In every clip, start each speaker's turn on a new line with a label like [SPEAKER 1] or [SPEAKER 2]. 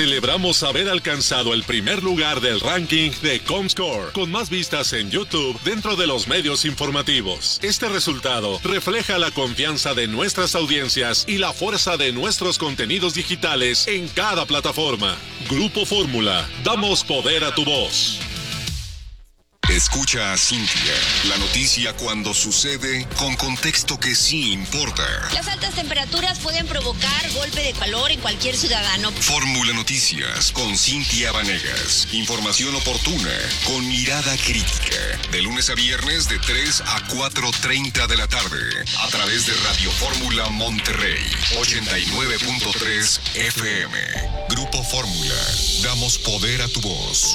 [SPEAKER 1] Celebramos haber alcanzado el primer lugar del ranking de Comscore, con más vistas en YouTube dentro de los medios informativos. Este resultado refleja la confianza de nuestras audiencias y la fuerza de nuestros contenidos digitales en cada plataforma. Grupo Fórmula, damos poder a tu voz.
[SPEAKER 2] Escucha a Cintia, la noticia cuando sucede con contexto que sí importa.
[SPEAKER 3] Las altas temperaturas pueden provocar golpe de calor en cualquier ciudadano.
[SPEAKER 2] Fórmula Noticias con Cintia Vanegas. Información oportuna con mirada crítica. De lunes a viernes de 3 a 4:30 de la tarde. A través de Radio Fórmula Monterrey 89.3 FM. Grupo Fórmula. Damos poder a tu voz.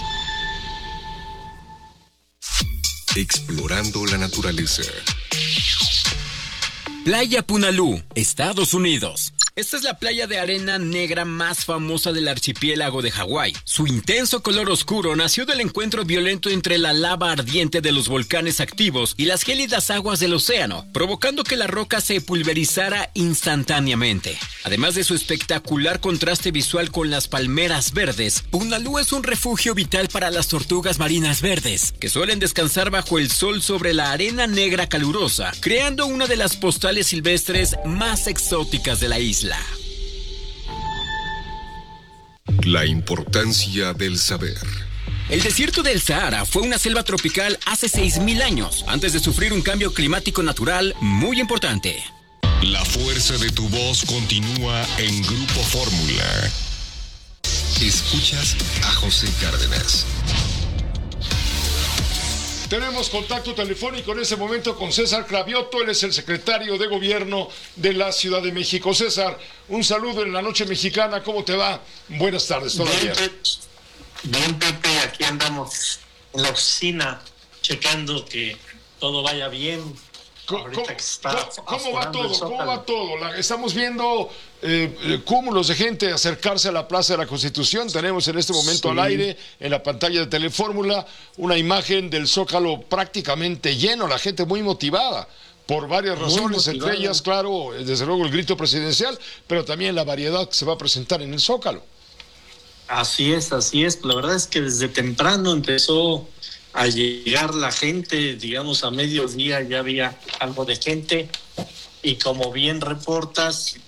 [SPEAKER 2] Explorando la naturaleza.
[SPEAKER 4] Playa Punalú, Estados Unidos. Esta es la playa de arena negra más famosa del archipiélago de Hawái. Su intenso color oscuro nació del encuentro violento entre la lava ardiente de los volcanes activos y las gélidas aguas del océano, provocando que la roca se pulverizara instantáneamente. Además de su espectacular contraste visual con las palmeras verdes, Punalú es un refugio vital para las tortugas marinas verdes, que suelen descansar bajo el sol sobre la arena negra calurosa, creando una de las postales silvestres más exóticas de la isla.
[SPEAKER 2] La importancia del saber.
[SPEAKER 4] El desierto del Sahara fue una selva tropical hace 6.000 años, antes de sufrir un cambio climático natural muy importante.
[SPEAKER 2] La fuerza de tu voz continúa en Grupo Fórmula. Escuchas a José Cárdenas.
[SPEAKER 5] Tenemos contacto telefónico en este momento con César Cravioto, él es el secretario de Gobierno de la Ciudad de México. César, un saludo en la noche mexicana, ¿cómo te va? Buenas tardes todavía.
[SPEAKER 6] Bien, Pepe, aquí andamos en la oficina checando que todo vaya bien.
[SPEAKER 5] ¿Cómo va todo? ¿Cómo va todo? Estamos viendo cúmulos de gente acercarse a la Plaza de la Constitución. Tenemos en este momento al aire, en la pantalla de Telefórmula, una imagen del Zócalo prácticamente lleno, la gente muy motivada por varias razones, entre ellas, claro, desde luego el grito presidencial, pero también la variedad que se va a presentar en el Zócalo.
[SPEAKER 6] Así es. La verdad es que desde temprano empezó a llegar la gente, digamos a mediodía ya había algo de gente, y como bien reportas,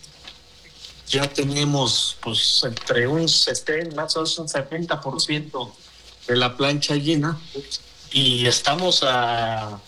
[SPEAKER 6] ya tenemos pues entre más o menos un 70% de la plancha llena, y estamos a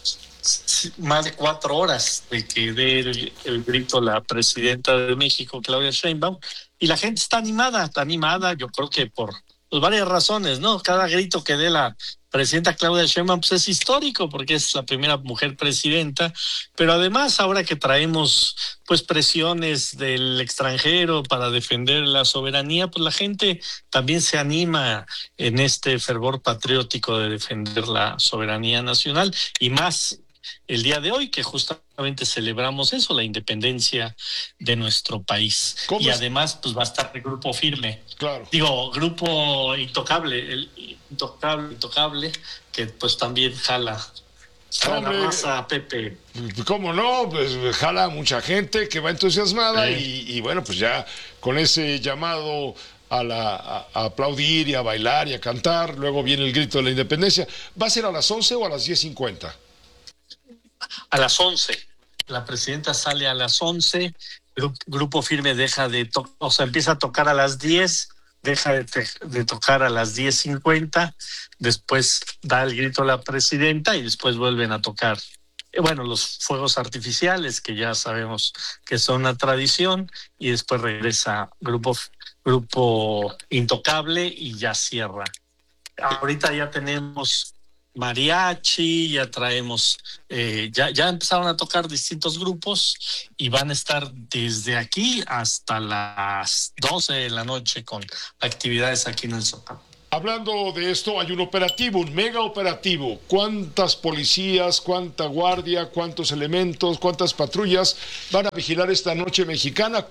[SPEAKER 6] más de 4 horas de que dé el grito la presidenta de México, Claudia Sheinbaum, y la gente está animada, yo creo que por varias razones, ¿no? Cada grito que dé la presidenta Claudia Sheinbaum pues es histórico porque es la primera mujer presidenta, pero además ahora que traemos pues presiones del extranjero para defender la soberanía, pues la gente también se anima en este fervor patriótico de defender la soberanía nacional, y más el día de hoy que justamente celebramos eso, la independencia de nuestro país. Y además pues va a estar el Grupo Firme,
[SPEAKER 5] claro.
[SPEAKER 6] Grupo Intocable, el Intocable, que pues también jala la raza, Pepe.
[SPEAKER 5] ¿Cómo no? Pues jala a mucha gente que va entusiasmada y bueno, pues ya con ese llamado a aplaudir y a bailar y a cantar, luego viene el grito de la independencia. ¿Va a ser a las 11 o a las 10:50?
[SPEAKER 6] A las 11. La presidenta sale a las 11, Grupo Firme empieza a tocar a las 10, deja de tocar a las 10:50, después da el grito a la presidenta y después vuelven a tocar. Los fuegos artificiales, que ya sabemos que son una tradición, y después regresa Grupo Intocable y ya cierra. Ahorita ya tenemos mariachi, ya traemos, ya empezaron a tocar distintos grupos y van a estar desde aquí hasta las 12 de la noche con actividades aquí en el Zócalo.
[SPEAKER 5] Hablando de esto, hay un operativo, un mega operativo. ¿Cuántas policías, cuánta guardia, cuántos elementos, cuántas patrullas van a vigilar esta noche mexicana?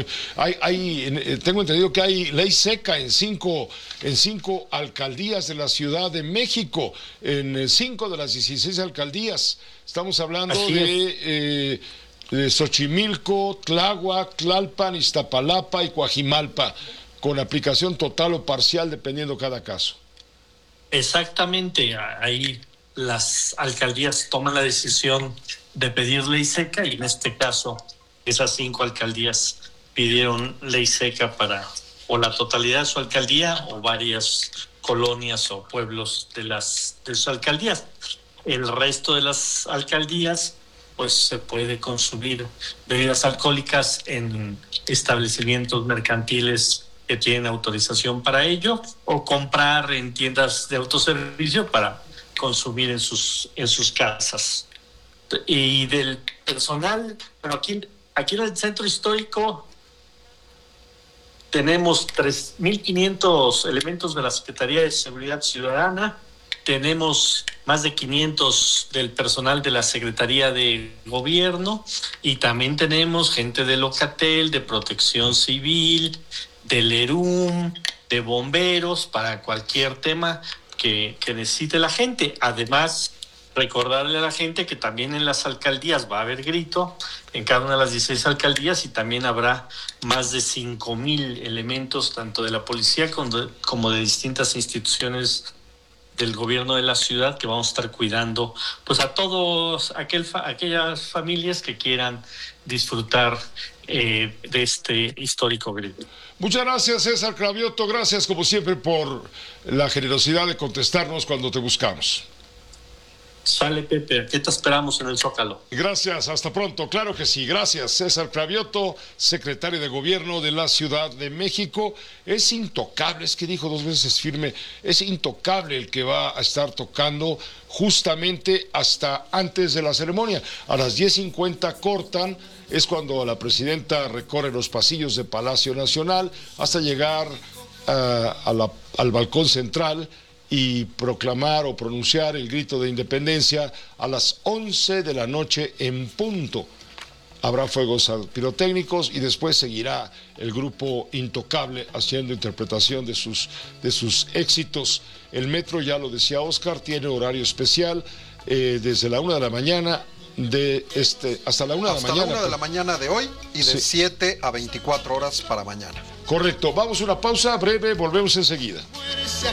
[SPEAKER 5] Tengo entendido que hay ley seca en cinco alcaldías de la Ciudad de México, en 5 de las 16 alcaldías. Estamos hablando de Xochimilco, Tláhuac, Tlalpan, Iztapalapa y Coajimalpa. con aplicación total o parcial dependiendo cada caso.
[SPEAKER 6] Exactamente, ahí las alcaldías toman la decisión de pedir ley seca y en este caso esas 5 alcaldías pidieron ley seca para o la totalidad de su alcaldía o varias colonias o pueblos de sus alcaldías. El resto de las alcaldías pues se puede consumir bebidas alcohólicas en establecimientos mercantiles que tienen autorización para ello o comprar en tiendas de autoservicio para consumir en sus casas. Y del personal, bueno, aquí en el centro histórico tenemos 3.500 elementos de la Secretaría de Seguridad Ciudadana, tenemos más de 500 del personal de la Secretaría de Gobierno y también tenemos gente de Locatel, de Protección Civil, del ERUM, de bomberos, para cualquier tema que necesite la gente. Además, recordarle a la gente que también en las alcaldías va a haber grito, en cada una de las 16 alcaldías, y también habrá más de 5,000 elementos, tanto de la policía como de distintas instituciones del gobierno de la ciudad, que vamos a estar cuidando pues a todos aquellas familias que quieran disfrutar de este histórico grito.
[SPEAKER 5] Muchas gracias, César Cravioto. Gracias, como siempre, por la generosidad de contestarnos cuando te buscamos.
[SPEAKER 6] Sale, Pepe, aquí te esperamos en el Zócalo.
[SPEAKER 5] Gracias, hasta pronto. Claro que sí, gracias. César Cravioto, secretario de Gobierno de la Ciudad de México. Es intocable, es que dijo 2 veces firme, es intocable el que va a estar tocando justamente hasta antes de la ceremonia. A las 10:50 cortan, es cuando la presidenta recorre los pasillos de Palacio Nacional hasta llegar al balcón central y proclamar o pronunciar el grito de independencia a las 11 de la noche en punto. Habrá fuegos pirotécnicos y después seguirá el grupo Intocable haciendo interpretación de sus éxitos. El metro, ya lo decía Oscar, tiene horario especial desde la 1 de la mañana hasta la 1 de la mañana.
[SPEAKER 7] Hasta la 1 de la mañana de hoy y de 7 a 24 horas para mañana.
[SPEAKER 5] Correcto. Vamos a una pausa breve, volvemos enseguida.
[SPEAKER 8] Muérese